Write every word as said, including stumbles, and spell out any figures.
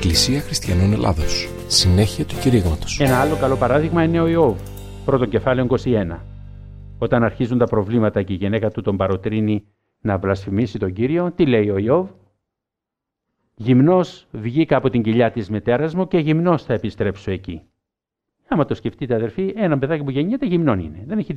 Εκκλησία Χριστιανών Ελλάδος. Συνέχεια του κηρύγματος. Ένα άλλο καλό παράδειγμα είναι ο Ιώβ, πρώτο κεφάλαιο είκοσι ένα. Όταν αρχίζουν τα προβλήματα και η γυναίκα του τον παροτρύνει να βλασφημίσει τον Κύριο, τι λέει ο Ιώβ? Γυμνός βγήκα από την κοιλιά της μητέρας μου και γυμνός θα επιστρέψω εκεί. Άμα το σκεφτείτε, αδερφοί, ένα παιδάκι που γεννιέται γυμνόν είναι. Δεν έχει